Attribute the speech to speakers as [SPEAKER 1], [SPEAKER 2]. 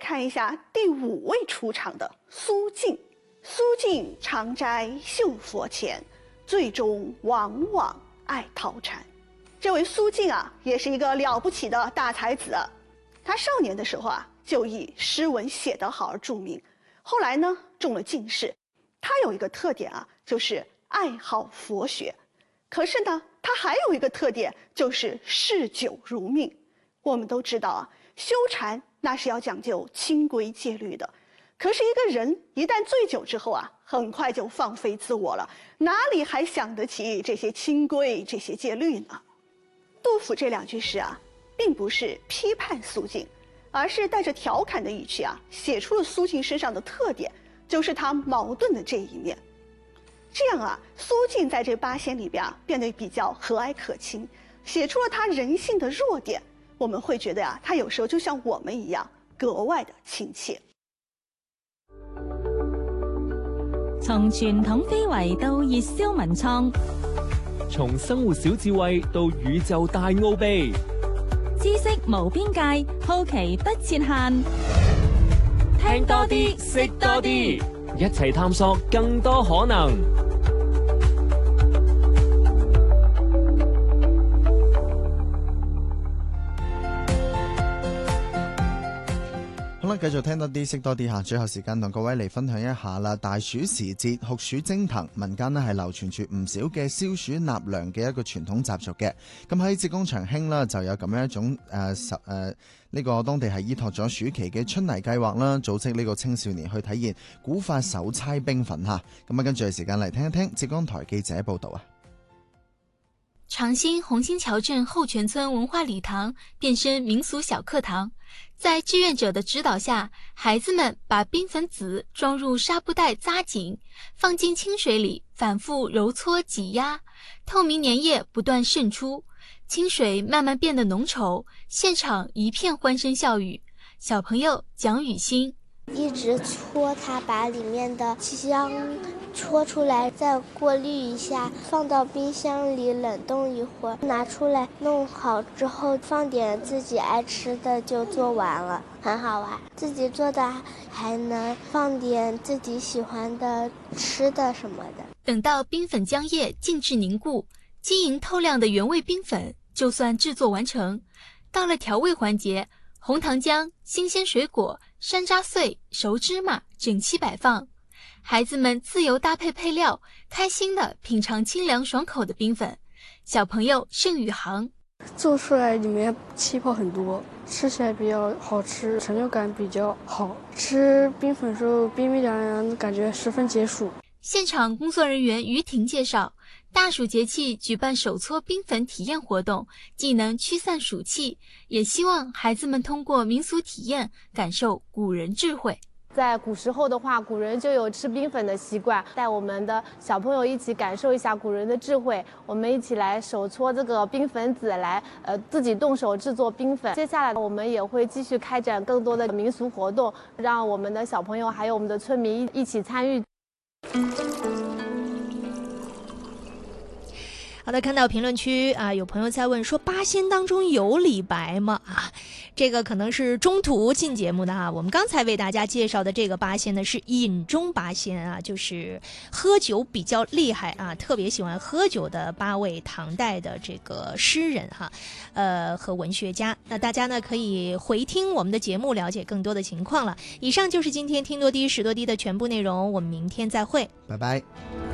[SPEAKER 1] 看一下第5位出场的苏晋。苏晋常斋绣佛前，最终往往爱逃禅。这位苏晋啊，也是一个了不起的大才子。他少年的时候啊，就以诗文写得好而著名。后来呢，中了进士。他有一个特点啊，就是爱好佛学。可是呢，他还有一个特点，就是嗜酒如命。我们都知道啊，修禅那是要讲究清规戒律的。可是一个人一旦醉酒之后啊，很快就放飞自我了，哪里还想得起这些清规、这些戒律呢？杜甫这2句诗啊，并不是批判苏晋，而是带着调侃的语气啊，写出了苏晋身上的特点，就是他矛盾的这一面。这样啊，苏晋在这8仙里边啊，变得比较和蔼可亲，写出了他人性的弱点。我们会觉得呀，他有时候就像我们一样，格外的亲切。
[SPEAKER 2] 從傳統非遺到熱銷文創，
[SPEAKER 3] 從生活小智慧到宇宙大奧秘，
[SPEAKER 2] 知識無邊界，好奇不設限。
[SPEAKER 3] 聽多啲，識多啲，一齊探索更多可能。
[SPEAKER 4] 好啦，繼續聽多啲，識多啲吓。最後時間同各位嚟分享一下啦。大暑時節，酷暑蒸騰，民間呢係流傳住唔少嘅消暑納涼嘅一個傳統習俗嘅。咁喺浙江長興啦，就有咁樣一種呢個當地係依託咗暑期嘅春泥計劃啦，組織呢個青少年去體驗古法手搓冰粉吓。咁啊，跟住嘅時間嚟聽一聽浙江台記者報道啊。
[SPEAKER 5] 長興紅星橋鎮後泉村文化禮堂變身民俗小課堂，在志願者的指導下，孩子們把冰粉籽裝入紗布袋紮緊，放進清水裡反覆揉搓擠壓，透明粘液不斷滲出，清水慢慢變得濃稠，現場一片歡聲笑語。小朋友蔣雨欣
[SPEAKER 6] 一直搓它，把裡面的香搓出來，再過濾一下，放到冰箱裡冷凍一會兒，拿出來弄好之後，放點自己愛吃的就做完了，很好玩。自己做的還能放點自己喜歡的吃的什麼的。
[SPEAKER 5] 等到冰粉漿液靜置凝固，晶瑩透亮的原味冰粉就算製作完成。到了調味環節，紅糖漿、新鮮水果、山楂碎、熟芝麻整齊擺放，孩子們自由搭配配料，開心地品嘗清涼爽口的冰粉。小朋友盛宇航
[SPEAKER 7] 做出來裡面氣泡很多，吃起來比較好吃，成就感比較好，吃冰粉時候冰冰涼涼，感覺十分解暑。
[SPEAKER 5] 現場工作人員於婷介紹，大暑節氣舉辦手搓冰粉體驗活動，既能驅散暑氣，也希望孩子們通過民俗體驗感受古人智慧。
[SPEAKER 8] 在古時候的話，古人就有吃冰粉的習慣，帶我們的小朋友一起感受一下古人的智慧。我們一起來手搓這個冰粉籽，來自己動手製作冰粉。接下來我們也會繼續開展更多的民俗活動，讓我們的小朋友還有我們的村民一起參與。
[SPEAKER 9] 好的，看到評論區啊，有朋友在問說八仙當中有李白嗎？啊，這個可能是中途進節目的哈。我們剛才為大家介紹的這個八仙呢，是飲中八仙啊，就是喝酒比較厲害啊，特別喜歡喝酒的8位唐代的這個詩人哈，和文學家。那大家呢可以回聽我們的節目，了解更多的情況了。以上就是今天聽多啲、識多啲的全部內容，我們明天再會，
[SPEAKER 4] 拜拜。